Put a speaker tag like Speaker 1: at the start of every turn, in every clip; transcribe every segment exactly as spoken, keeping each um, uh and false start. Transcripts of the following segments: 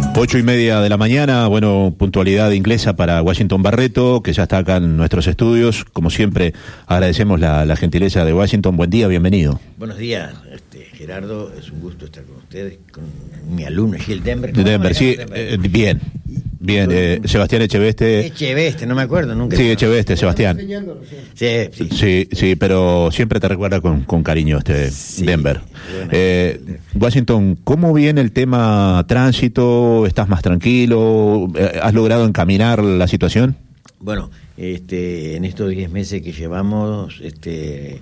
Speaker 1: Ocho y media de la mañana, bueno, puntualidad inglesa para Washington Barreto, que ya está acá en nuestros estudios. Como siempre, agradecemos la, la gentileza de Washington. Buen día, bienvenido.
Speaker 2: Buenos días, este, Gerardo, es un gusto estar con ustedes, con mi alumno Gil Denver.
Speaker 1: De Denver, sí, eh, bien, bien. Eh, Sebastián Echeveste.
Speaker 2: Echeveste, no me acuerdo nunca.
Speaker 1: Sí, Echeveste, Sebastián.
Speaker 2: Sí, sí.
Speaker 1: Sí, sí, pero siempre te recuerda con, con cariño este sí, Denver. Bueno, eh, Washington, ¿cómo viene el tema tránsito? ¿Estás más tranquilo? ¿Has logrado encaminar la situación?
Speaker 2: Bueno, este, en estos diez meses que llevamos, este,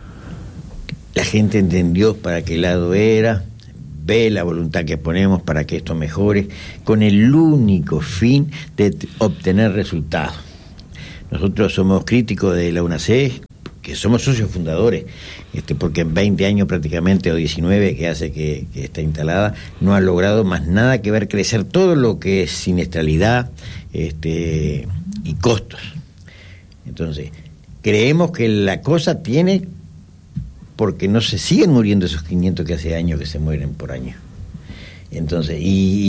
Speaker 2: la gente entendió para qué lado era, ve la voluntad que ponemos para que esto mejore, con el único fin de t- obtener resultados. Nosotros somos críticos de la UNACEF, que somos socios fundadores, este, porque en veinte años prácticamente, o diecinueve que hace que, que está instalada, no ha logrado más nada que ver crecer todo lo que es siniestralidad este, y costos. Entonces, creemos que la cosa tiene, porque no se siguen muriendo esos quinientos que hace años que se mueren por año. Entonces, y,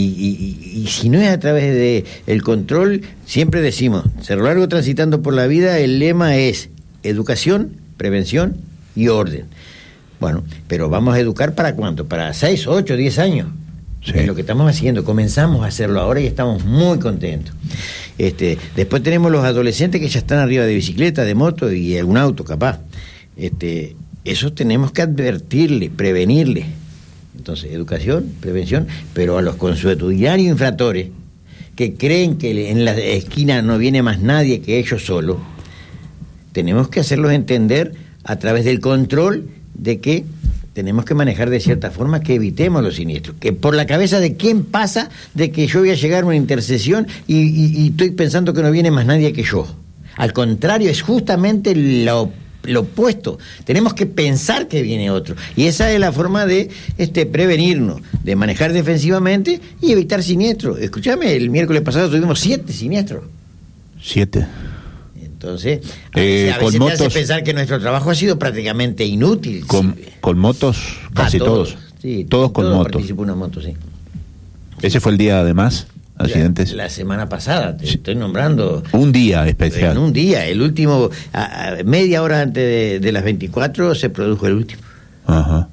Speaker 2: y, y, y si no es a través de el control, siempre decimos, Cerro Largo transitando por la vida, el lema es educación, prevención y orden. Bueno, pero vamos a educar ¿para cuánto? Para seis, ocho, diez años. Sí. Es lo que estamos haciendo. Comenzamos a hacerlo ahora y estamos muy contentos. Este, después tenemos los adolescentes que ya están arriba de bicicleta, de moto y algún auto capaz. Este, eso tenemos que advertirle, prevenirle. Entonces, educación, prevención, pero a los consuetudinarios infractores que creen que en la esquina no viene más nadie que ellos solos, tenemos que hacerlos entender a través del control de que tenemos que manejar de cierta forma que evitemos los siniestros. Que por la cabeza de quién pasa de que yo voy a llegar a una intersección y, y, y estoy pensando que no viene más nadie que yo. Al contrario, es justamente lo, lo opuesto. Tenemos que pensar que viene otro. Y esa es la forma de este, prevenirnos, de manejar defensivamente y evitar siniestros. Escúchame, el miércoles pasado tuvimos siete siniestros.
Speaker 1: Siete.
Speaker 2: Entonces, a veces,
Speaker 1: eh,
Speaker 2: a
Speaker 1: con
Speaker 2: veces
Speaker 1: motos,
Speaker 2: te hace pensar que nuestro trabajo ha sido prácticamente inútil.
Speaker 1: Con,
Speaker 2: sí.
Speaker 1: con motos, casi ah, todos.
Speaker 2: Todos, sí,
Speaker 1: todos con
Speaker 2: todos
Speaker 1: motos.
Speaker 2: Participó una moto, sí.
Speaker 1: ¿Ese fue el día de más accidentes?
Speaker 2: La, la semana pasada, te sí. estoy nombrando.
Speaker 1: Un día especial.
Speaker 2: En un día, el último, a, a media hora antes de, de las veinticuatro se produjo el último.
Speaker 1: Ajá.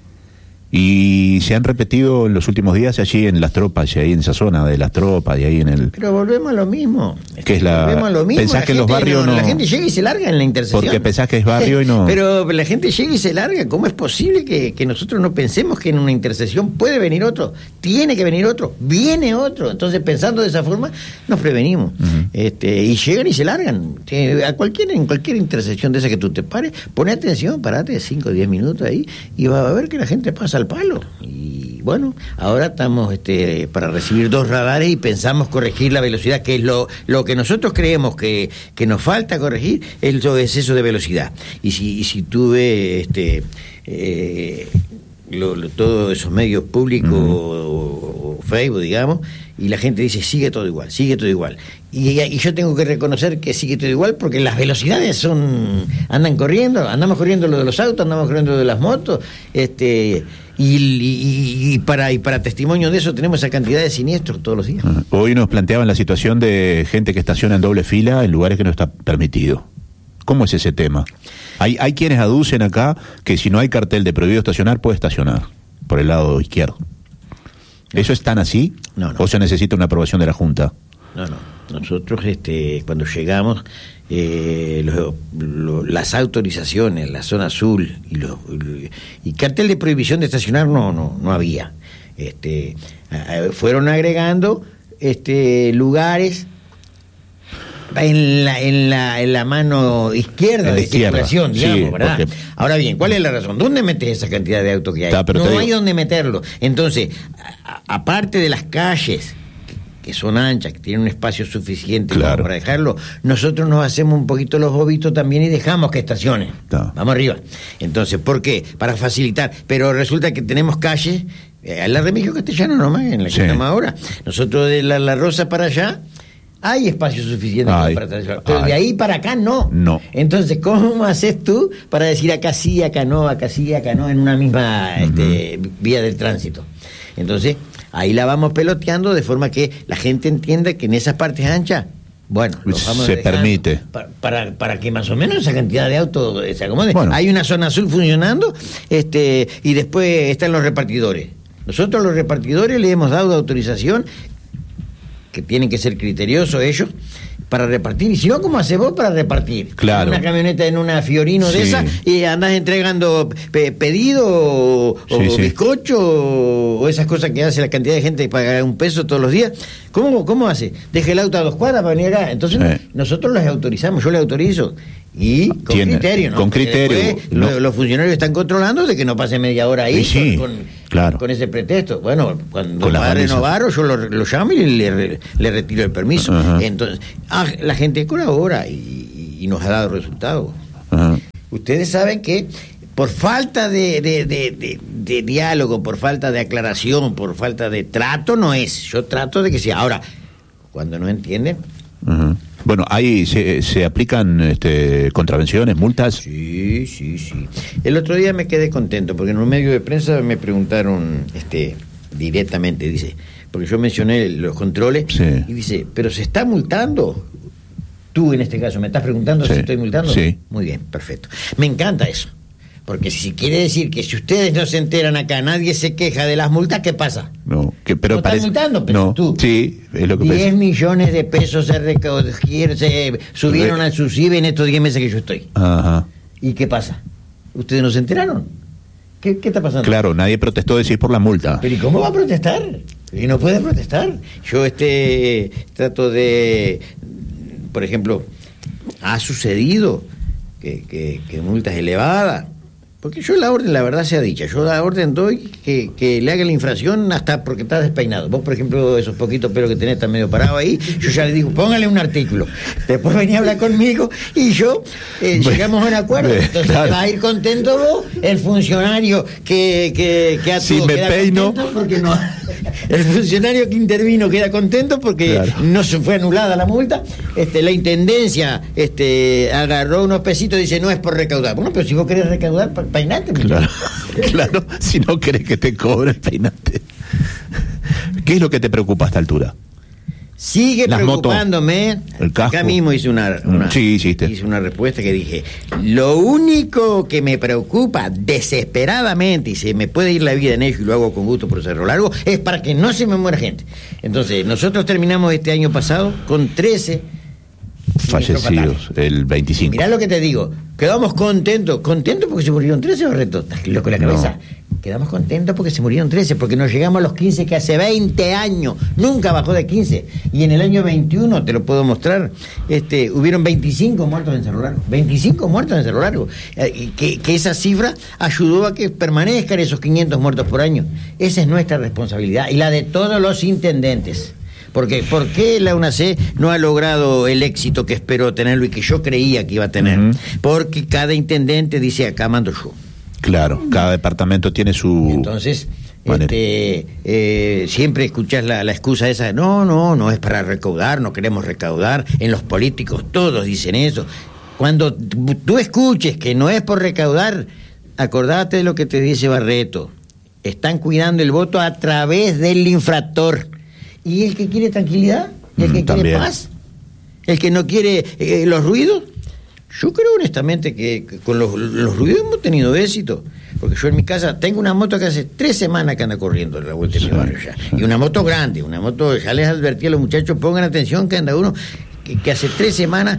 Speaker 1: Y se han repetido en los últimos días allí en las tropas, y ahí en esa zona de las tropas, y ahí en el...
Speaker 2: Pero volvemos a lo mismo.
Speaker 1: ¿Qué es la...
Speaker 2: Volvemos a lo mismo.
Speaker 1: ¿Pensás
Speaker 2: la
Speaker 1: que en los barrios no,
Speaker 2: no...? La gente llega y se larga en la intersección.
Speaker 1: Porque pensás que es barrio y no...
Speaker 2: Pero la gente llega y se larga. ¿Cómo es posible que, que nosotros no pensemos que en una intersección puede venir otro? Tiene que venir otro. Viene otro. Entonces, pensando de esa forma, nos prevenimos. Uh-huh. este Y llegan y se largan. A cualquier, en cualquier intersección de esa que tú te pares, pone atención, parate cinco o diez minutos ahí y va a ver que la gente pasa al palo. Y Y bueno, ahora estamos este, para recibir dos radares y pensamos corregir la velocidad, que es lo, lo que nosotros creemos que, que nos falta corregir, es el exceso de velocidad. Y si, y si tuve este, eh, lo, lo, todos esos medios públicos uh-huh. o, o Facebook, digamos, y la gente dice, sigue todo igual, sigue todo igual. Y, y yo tengo que reconocer que sigue todo igual porque las velocidades son andan corriendo, andamos corriendo lo de los autos, andamos corriendo lo de las motos, este... Y, y, y, para, y para testimonio de eso tenemos esa cantidad de siniestros todos los días.
Speaker 1: Hoy nos planteaban la situación de gente que estaciona en doble fila en lugares que no está permitido. ¿Cómo es ese tema? Hay, hay quienes aducen acá que si no hay cartel de prohibido estacionar, puede estacionar por el lado izquierdo. ¿Eso es tan así?
Speaker 2: No, no.
Speaker 1: ¿O se necesita una aprobación de la Junta?
Speaker 2: No, no. Nosotros, este, cuando llegamos, eh, lo, lo, las autorizaciones, la zona azul y, lo, y cartel de prohibición de estacionar no, no, no había. Este, eh, fueron agregando este, lugares en la, en la, en la mano izquierda
Speaker 1: en
Speaker 2: de
Speaker 1: izquierda,
Speaker 2: circulación, digamos,
Speaker 1: sí,
Speaker 2: ¿verdad?
Speaker 1: Porque...
Speaker 2: Ahora bien, ¿cuál es la razón? ¿Dónde metes esa cantidad de autos que hay?
Speaker 1: Está,
Speaker 2: no
Speaker 1: hay
Speaker 2: digo... dónde meterlo. Entonces, a, aparte de las calles que son anchas, que tienen un espacio suficiente
Speaker 1: claro.
Speaker 2: para dejarlo, nosotros nos hacemos un poquito los bobitos también y dejamos que estacionen. No. Vamos arriba. Entonces, ¿por qué? Para facilitar. Pero resulta que tenemos calles, eh, la Remigio Castellano nomás, en la que sí. estamos ahora. Nosotros de la, la Rosa para allá, hay espacio suficiente
Speaker 1: ay,
Speaker 2: para estacionar. Pero de ahí para acá no.
Speaker 1: No.
Speaker 2: Entonces, ¿cómo haces tú para decir acá sí, acá no, acá sí, acá no, en una misma uh-huh. este, vía del tránsito? Entonces, ahí la vamos peloteando de forma que la gente entienda que en esas partes anchas, bueno, los vamos
Speaker 1: se permite.
Speaker 2: Para, para, para que más o menos esa cantidad de autos se acomode.
Speaker 1: Bueno.
Speaker 2: Hay una zona azul funcionando, este, y después están los repartidores. Nosotros los repartidores le hemos dado autorización, que tienen que ser criteriosos ellos, para repartir. Y si no, ¿cómo haces vos para repartir?
Speaker 1: Claro.
Speaker 2: Una camioneta en una Fiorino
Speaker 1: Sí.
Speaker 2: de esa y andás entregando pe- pedido o,
Speaker 1: Sí,
Speaker 2: o
Speaker 1: sí.
Speaker 2: bizcocho o, o esas cosas que hace la cantidad de gente que paga un peso todos los días. ¿Cómo, cómo hace? Deja el auto a dos cuadras para venir acá. Entonces
Speaker 1: Sí.
Speaker 2: nosotros les autorizamos, yo les autorizo. Y con
Speaker 1: Tiene-
Speaker 2: criterio, ¿no?
Speaker 1: con
Speaker 2: Porque
Speaker 1: criterio,
Speaker 2: después
Speaker 1: no.
Speaker 2: lo- los funcionarios están controlando de que no pase media hora ahí
Speaker 1: Sí, sí,
Speaker 2: con, con,
Speaker 1: claro.
Speaker 2: con ese pretexto. Bueno, cuando
Speaker 1: Con las
Speaker 2: va a
Speaker 1: balizas.
Speaker 2: renovar, o yo lo, lo llamo y le, le, le retiro el permiso.
Speaker 1: Ajá.
Speaker 2: Entonces, ah, la gente colabora y, y nos ha dado resultados.
Speaker 1: Ajá.
Speaker 2: Ustedes saben que por falta de, de, de, de, de diálogo, por falta de aclaración, por falta de trato, no es. Yo trato de que sea. Ahora, cuando no entienden,
Speaker 1: Ajá. Bueno, ahí se, se aplican este, contravenciones, multas.
Speaker 2: sí, sí, sí. El otro día me quedé contento porque en un medio de prensa me preguntaron este directamente, dice, porque yo mencioné los controles,
Speaker 1: Sí.
Speaker 2: y dice, ¿pero se está multando? Tú en este caso me estás preguntando
Speaker 1: Sí,
Speaker 2: si estoy multando.
Speaker 1: sí.
Speaker 2: Muy bien, perfecto. Me encanta eso. Porque si quiere decir que si ustedes no se enteran acá, nadie se queja de las multas, ¿qué pasa?
Speaker 1: No, que, pero
Speaker 2: ¿No están
Speaker 1: parece-
Speaker 2: multando? Pero
Speaker 1: no,
Speaker 2: tú.
Speaker 1: sí, es lo que
Speaker 2: diez
Speaker 1: pensé.
Speaker 2: millones de pesos se, recogieron, se subieron
Speaker 1: Re-
Speaker 2: al subsidio en estos diez meses que yo estoy.
Speaker 1: Ajá.
Speaker 2: ¿Y qué pasa? ¿Ustedes no se enteraron? ¿Qué, qué está pasando?
Speaker 1: Claro, nadie protestó decir por la multa.
Speaker 2: ¿Pero y cómo va a protestar? Y no puede protestar. Yo este trato de, por ejemplo, ha sucedido que, que, que multas elevadas. Porque yo la orden, la verdad sea dicha, yo la orden doy que, que le haga la infracción hasta porque está despeinado. Vos, por ejemplo, esos poquitos pelos que tenés están medio parados ahí, yo ya le digo, póngale un artículo. Después venía a hablar conmigo y yo eh,
Speaker 1: Bueno,
Speaker 2: llegamos a un acuerdo. Entonces
Speaker 1: claro.
Speaker 2: vas a ir contento vos, el funcionario que, que, que
Speaker 1: Si
Speaker 2: actuó
Speaker 1: me
Speaker 2: queda
Speaker 1: peino.
Speaker 2: contento porque no. El funcionario que intervino queda contento porque
Speaker 1: Claro.
Speaker 2: no se fue anulada la multa. Este, la intendencia este, agarró unos pesitos y dice, no es por recaudar. Bueno, pero si vos querés recaudar, pa- peinate.
Speaker 1: Claro, claro, si no querés que te cobren, peinate. ¿Qué es lo que te preocupa a esta altura?
Speaker 2: Sigue
Speaker 1: Las motos,
Speaker 2: preocupándome.
Speaker 1: el casco.
Speaker 2: Acá mismo hice una, una-
Speaker 1: Sí, hiciste.
Speaker 2: hice una respuesta que dije, lo único que me preocupa desesperadamente, y se me puede ir la vida en ello y lo hago con gusto por Cerro Largo, es para que no se me muera gente. Entonces, nosotros terminamos este año pasado con trece
Speaker 1: Fallecidos, el veinticinco.
Speaker 2: Mirá lo que te digo, quedamos contentos, contentos porque se murieron trece, Barreto, estás loco la cabeza. Quedamos contentos porque se murieron trece, porque nos llegamos a los quince que hace veinte años, nunca bajó de quince. Y en el año veintiuno, te lo puedo mostrar, este, hubieron veinticinco muertos en Cerro Largo, veinticinco muertos en Cerro Largo, eh, y que, que esa cifra ayudó a que permanezcan esos quinientos muertos por año. Esa es nuestra responsabilidad y la de todos los intendentes. Porque, ¿por qué la U N A C no ha logrado el éxito que esperó tenerlo y que yo creía que iba a tener?
Speaker 1: Uh-huh.
Speaker 2: Porque cada intendente dice, acá mando yo.
Speaker 1: Claro, cada departamento tiene su
Speaker 2: Entonces,
Speaker 1: manera.
Speaker 2: este, eh, siempre escuchás la, la excusa esa, no, no, no es para recaudar, no queremos recaudar. En los políticos todos dicen eso. Cuando t- tú escuches que no es por recaudar, acordate de lo que te dice Barreto. Están cuidando el voto a través del infractor. ¿Y el que quiere tranquilidad? ¿El que
Speaker 1: Mm,
Speaker 2: quiere
Speaker 1: también.
Speaker 2: paz? ¿El que no quiere eh, los ruidos? Yo creo honestamente que, que con los, los ruidos hemos tenido éxito. Porque yo en mi casa tengo una moto que hace tres semanas que anda corriendo en la vuelta de
Speaker 1: Sí,
Speaker 2: mi barrio ya.
Speaker 1: sí.
Speaker 2: Y una moto grande, una moto, ya les advertí a los muchachos, pongan atención que anda uno que, que hace tres semanas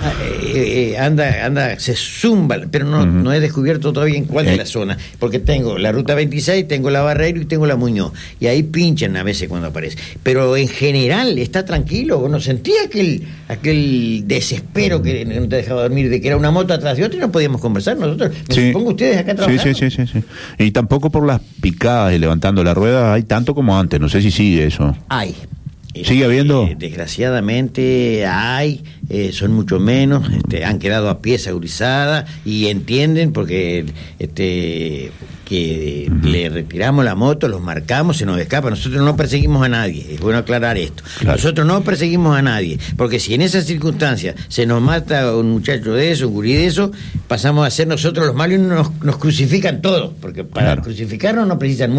Speaker 2: eh, eh, anda, anda, se zumba, pero no,
Speaker 1: Ujú.
Speaker 2: no he descubierto todavía en cuál
Speaker 1: Eh.
Speaker 2: de la zona. Porque tengo la ruta veintiséis, tengo la Barreiro y tengo la Muñoz. Y ahí pinchan a veces cuando aparece. Pero en general está tranquilo. Uno sentía aquel, aquel desespero que no te dejaba dormir, de que era una moto atrás de otra y no podíamos conversar nosotros. Me
Speaker 1: Sí.
Speaker 2: supongo ustedes acá
Speaker 1: Sí,
Speaker 2: trabajando.
Speaker 1: sí, sí, sí, sí. Y tampoco por las picadas y levantando la rueda hay tanto como antes. No sé si sigue eso.
Speaker 2: Hay.
Speaker 1: ¿Sigue habiendo?
Speaker 2: Eh, desgraciadamente hay, eh, son mucho menos, este, han quedado a pieza agudizada y entienden porque este que
Speaker 1: Ujú.
Speaker 2: le retiramos la moto, los marcamos, se nos escapa. Nosotros no perseguimos a nadie, es bueno aclarar esto.
Speaker 1: Claro.
Speaker 2: Nosotros no perseguimos a nadie, porque si en esas circunstancias se nos mata un muchacho de eso, un gurí de eso, pasamos a ser nosotros los malos y nos, nos crucifican todos, porque para
Speaker 1: Claro.
Speaker 2: crucificarnos no precisan mucho.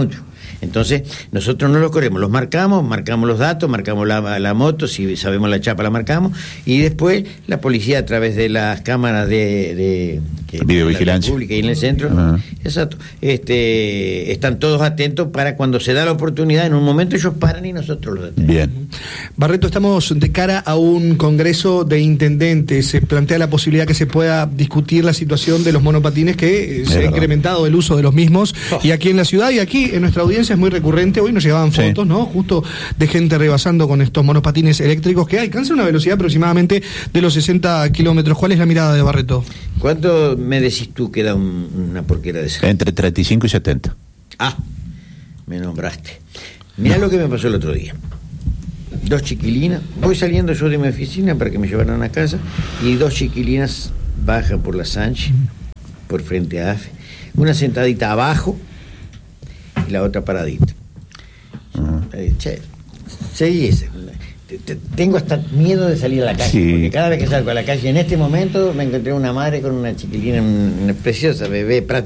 Speaker 2: Entonces, nosotros no los corremos, los marcamos, marcamos los datos, marcamos la, la moto, si sabemos la chapa la marcamos, y después la policía a través de las cámaras de, de que,
Speaker 1: videovigilancia
Speaker 2: pública y en el centro,
Speaker 1: uh-huh.
Speaker 2: exacto, este, están todos atentos para cuando se da la oportunidad, en un momento ellos paran y nosotros los detenemos.
Speaker 1: Bien.
Speaker 3: Barreto, estamos de cara a un congreso de intendentes. Se plantea la posibilidad que se pueda discutir la situación de los monopatines, que eh, se ha incrementado el uso de los mismos, oh. y aquí en la ciudad y aquí en nuestra audiencia es muy recurrente. Hoy nos llegaban sí. fotos, ¿no? Justo de gente rebasando con estos monopatines eléctricos que alcanzan una velocidad aproximadamente de los sesenta kilómetros. ¿Cuál es la mirada de Barreto?
Speaker 2: ¿Cuánto me decís tú que da un, una porquera de esa?
Speaker 1: Entre treinta y cinco y setenta.
Speaker 2: Ah, me nombraste. Mirá no. lo que me pasó el otro día. Dos chiquilinas, voy saliendo yo de mi oficina para que me llevaran a casa, y dos chiquilinas bajan por la Sánchez, por frente a A F E, una sentadita abajo y la otra paradita. Uh-huh. Eh, che, seguí ese. Tengo hasta miedo de salir a la calle, sí. porque cada vez que salgo a la calle en este momento me encontré una madre con una chiquilina, una preciosa bebé, prácticamente